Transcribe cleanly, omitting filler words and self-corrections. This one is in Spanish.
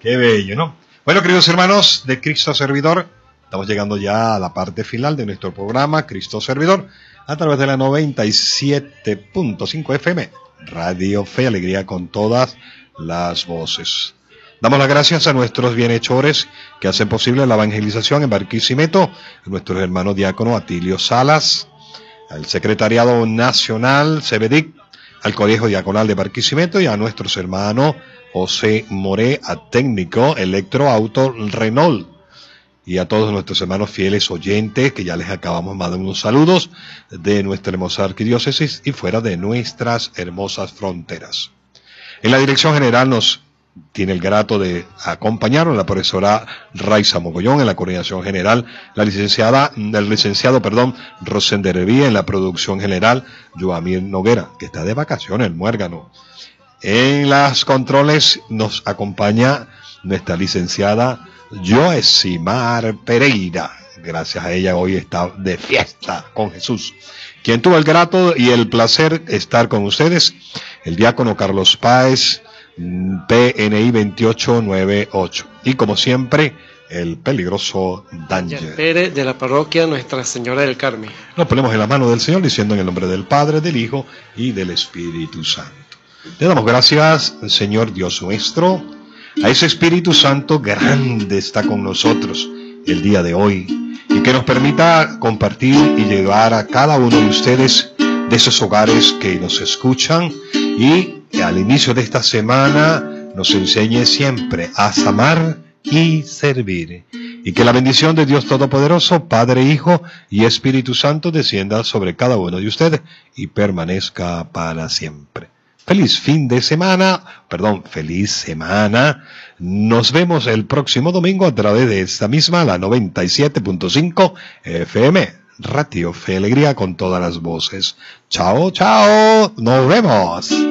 Qué bello, ¿no? Bueno, queridos hermanos de Cristo Servidor, estamos llegando ya a la parte final de nuestro programa Cristo Servidor a través de la 97.5 FM, Radio Fe y Alegría con todas las voces. Damos las gracias a nuestros bienhechores que hacen posible la evangelización en Barquisimeto, a nuestros hermanos diácono Atilio Salas, al Secretariado Nacional CBDIC, al Colegio Diaconal de Barquisimeto y a nuestros hermanos José Moré, a técnico Electroauto Renault, y a todos nuestros hermanos fieles oyentes que ya les acabamos de mandar unos saludos de nuestra hermosa arquidiócesis y fuera de nuestras hermosas fronteras. En la dirección general nos tiene el grato de acompañarnos la profesora Raiza Mogollón, en la coordinación general el licenciado Rosender Hervía, en la producción general Joamir Noguera, que está de vacaciones, el muérgano. En las controles nos acompaña nuestra licenciada Joesimar Pereira. Gracias a ella hoy está de fiesta con Jesús. Quien tuvo el grato y el placer de estar con ustedes, el diácono Carlos Páez, PNI 2898. Y como siempre, el peligroso Danger Pérez, de la parroquia Nuestra Señora del Carmen. Nos ponemos en la mano del Señor diciendo en el nombre del Padre, del Hijo y del Espíritu Santo. Le damos gracias, Señor Dios nuestro, a ese Espíritu Santo grande está con nosotros el día de hoy y que nos permita compartir y llevar a cada uno de ustedes de esos hogares que nos escuchan y al inicio de esta semana nos enseñe siempre a amar y servir, y que la bendición de Dios Todopoderoso, Padre, Hijo y Espíritu Santo descienda sobre cada uno de ustedes y permanezca para siempre. Feliz semana. Nos vemos el próximo domingo a través de esta misma, la 97.5 FM, Radio Fe y Alegría con todas las voces. Chao, chao, nos vemos.